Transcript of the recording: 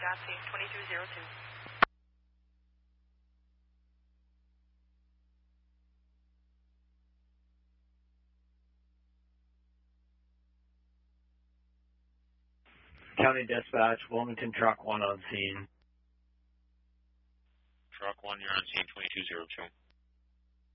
on scene 2202. County Dispatch, Wilmington Truck 1 on scene. Truck 1, you're on scene 2202.